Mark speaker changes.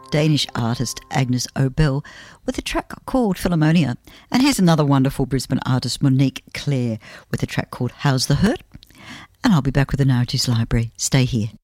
Speaker 1: Danish artist Agnes Obel with a track called Philharmonia. And here's another wonderful Brisbane artist, Monique Clare, with a track called How's the Hurt? And I'll be back with the Narratives Library. Stay here.